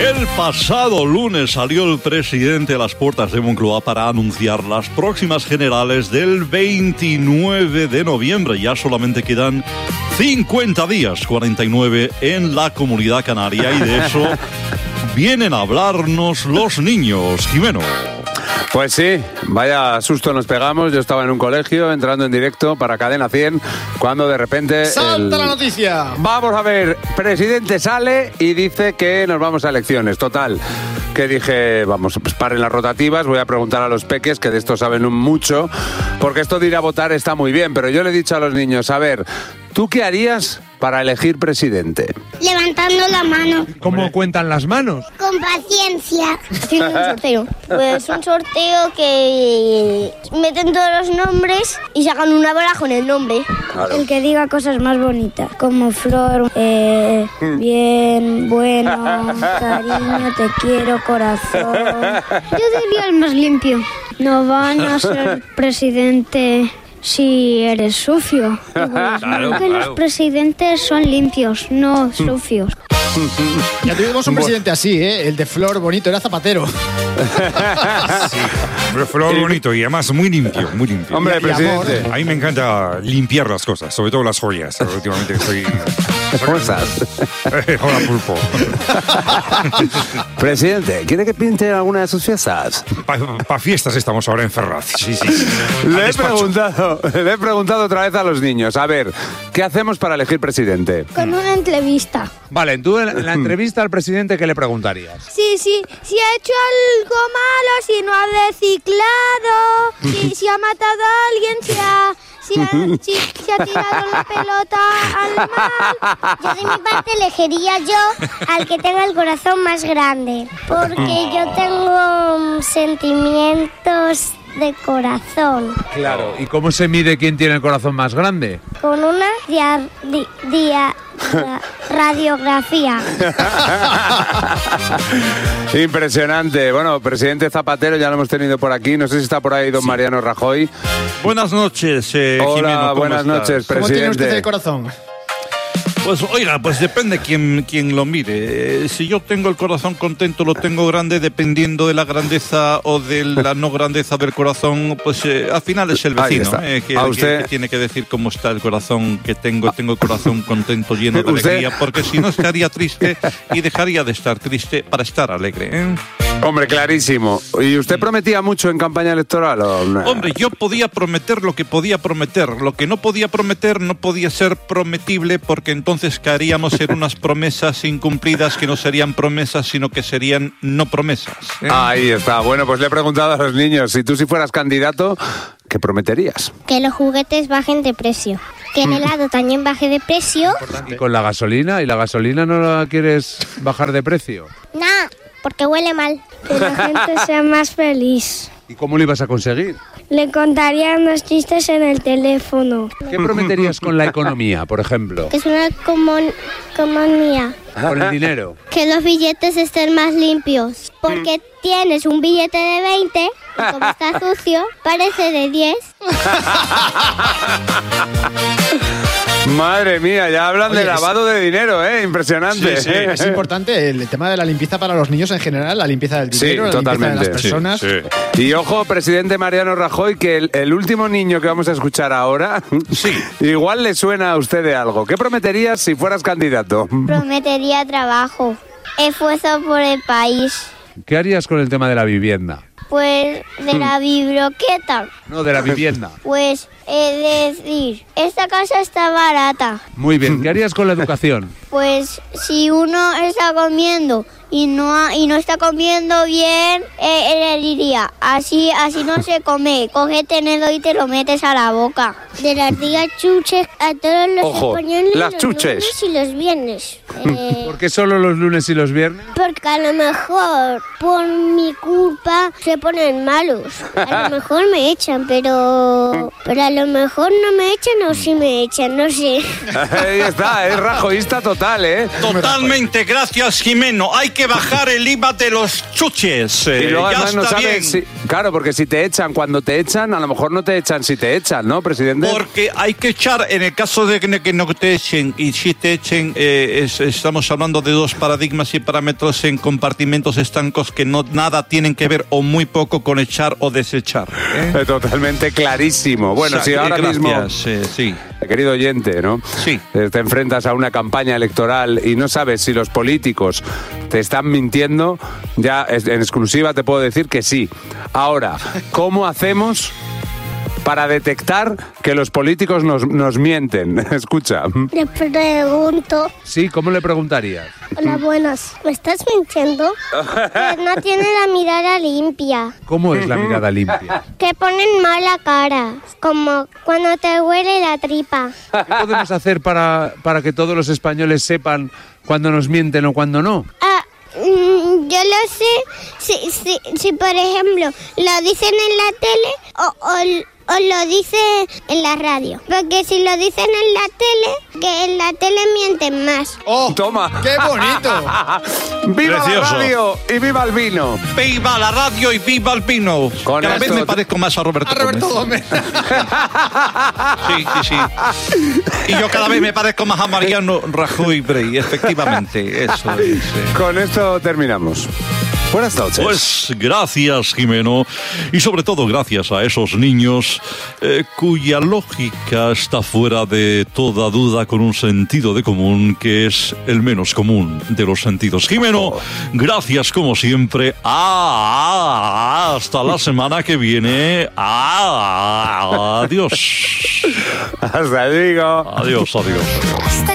El pasado lunes salió el presidente a las puertas de Moncloa para anunciar las próximas generales del 29 de noviembre. Ya solamente quedan 50 días, 49 en la Comunidad Canaria, y de eso vienen a hablarnos los niños. Jimeno. Pues sí, vaya susto nos pegamos. Yo estaba en un colegio entrando en directo para Cadena 100 cuando de repente... ¡Salta la noticia! Vamos a ver, presidente sale y dice que nos vamos a elecciones. Total, que dije, vamos, pues paren las rotativas, voy a preguntar a los peques, que de esto saben mucho, porque esto de ir a votar está muy bien, pero yo le he dicho a los niños, a ver, ¿tú qué harías para elegir presidente? Levantando la mano. ¿Cómo cuentan las manos? Con paciencia. Haciendo un sorteo. Pues un sorteo que meten todos los nombres y sacan una bola con el nombre. Claro. El que diga cosas más bonitas, como flor, bien, bueno, cariño, te quiero, corazón. Yo diría el más limpio. No van a ser presidente si eres sucio. Claro, Que los presidentes son limpios, no sucios. Ya tuvimos un presidente así, el de flor bonito, era Zapatero. Sí, flor bonito y además muy limpio, muy limpio. Hombre, Y presidente. amor. A mí me encanta limpiar las cosas, sobre todo las joyas. Últimamente estoy... ¿Cómo estás? Hola, pulpo. Presidente, ¿quiere que pinte alguna de sus fiestas? Para fiestas estamos ahora en Ferraz. Sí. Le Al he despacho. preguntado otra vez a los niños, a ver, ¿qué hacemos para elegir presidente? Con una entrevista. Vale, tú en la entrevista al presidente, ¿qué le preguntarías? Sí, si ha hecho algo malo, si no ha reciclado, si ha matado a alguien, si ha tirado la pelota al mar. Yo de mi parte elegiría yo al que tenga el corazón más grande, porque yo tengo sentimientos de corazón. Claro. ¿Y cómo se mide quién tiene el corazón más grande? Con una radiografía. Impresionante. Bueno, presidente Zapatero ya lo hemos tenido por aquí. No sé si está por ahí don Mariano Rajoy. Buenas noches, Hola, Jimeno, ¿cómo buenas estás? noches, ¿Cómo tiene usted presidente. el corazón? Pues oiga, pues depende quién lo mire. Si yo tengo el corazón contento, lo tengo grande, dependiendo de la grandeza o de la no grandeza del corazón, pues al final es el Ahí vecino está. A usted- que tiene que decir cómo está el corazón que tengo. Tengo el corazón contento, lleno de ¿Usted? alegría, porque si no estaría triste y dejaría de estar triste para estar alegre, ¿eh? Hombre, clarísimo. ¿Y usted prometía mucho en campaña electoral o no? Hombre, yo podía prometer lo que podía prometer. Lo que no podía prometer no podía ser prometible, porque entonces caeríamos en unas promesas incumplidas que no serían promesas, sino que serían no promesas, ¿eh? Ahí está. Bueno, pues le he preguntado a los niños, si tú si fueras candidato, ¿qué prometerías? Que los juguetes bajen de precio. Que el helado también baje de precio. ¿Y con la gasolina? ¿Y la gasolina no la quieres bajar de precio? No, porque huele mal. Que la gente sea más feliz. ¿Y cómo lo ibas a conseguir? Le contaría unos chistes en el teléfono. ¿Qué prometerías con la economía, por ejemplo? Que es una comunidad. Con el dinero. Que los billetes estén más limpios. Porque tienes un billete de 20 y como está sucio, parece de 10. Madre mía, ya hablan Oye, de lavado de dinero, ¿eh? Impresionante. Sí, es importante el tema de la limpieza para los niños en general, la limpieza del Sí, dinero, la limpieza de totalmente. las personas. Sí. Y ojo, presidente Mariano Rajoy, que el último niño que vamos a escuchar ahora, Sí. igual le suena a usted de algo. ¿Qué prometerías si fueras candidato? Prometería trabajo. Esfuerzo por el país. ¿Qué harías con el tema de la vivienda? Pues de la biblioteca. No, de la vivienda. Pues decir, esta casa está barata. Muy bien. ¿Qué harías con la educación? Pues si uno está comiendo y no está comiendo bien, le diría, así no se come, coge tenedor y te lo metes a la boca. De las días chuches a todos los Ojo, españoles las los chuches. lunes y los viernes. ¿Por qué solo los lunes y los viernes? Porque a lo mejor por mi culpa se ponen malos. A lo mejor me echan, pero a lo lo mejor no me echan o sí me echan, no sé. Ahí está, es rajoísta total, ¿eh? Totalmente, gracias, Jimeno. Hay que bajar el IVA de los chuches. Y luego ya además no está bien. sabes claro, porque si te echan cuando te echan, a lo mejor no te echan si te echan, ¿no, presidente? Porque hay que echar, en el caso de que no te echen y si te echen, estamos hablando de dos paradigmas y parámetros en compartimentos estancos que nada tienen que ver o muy poco con echar o desechar. Totalmente clarísimo. Bueno, O sea, si ahora gracias, mismo, sí. querido oyente, ¿no? Sí. Te enfrentas a una campaña electoral y no sabes si los políticos te están mintiendo, ya en exclusiva te puedo decir que sí. Ahora, ¿cómo hacemos para detectar que los políticos nos mienten? Escucha. Le pregunto, Sí, ¿cómo le preguntarías? hola, buenas, ¿me estás mintiendo? Que no tiene la mirada limpia. ¿Cómo es la mirada limpia? Que ponen mala cara. Como cuando te huele la tripa. ¿Qué podemos hacer para que todos los españoles sepan cuándo nos mienten o cuándo no? Yo lo sé si por ejemplo lo dicen en la tele o lo dice en la radio. Porque si lo dicen en la tele, que en la tele mienten más. ¡Oh! Toma. ¡Qué bonito! ¡Viva Precioso. la radio y viva el vino! Viva la radio y viva el vino. Con Cada vez esto- me parezco más a Roberto, A Roberto Gómez. Gómez. Sí. Y yo cada vez me parezco más a Mariano Rajoy Brey, efectivamente. Eso es. Con esto terminamos. Buenas noches. Pues gracias, Jimeno, y sobre todo gracias a esos niños cuya lógica está fuera de toda duda, con un sentido de común que es el menos común de los sentidos. Jimeno, gracias como siempre. Hasta la semana que viene. Adiós. Hasta luego. Adiós.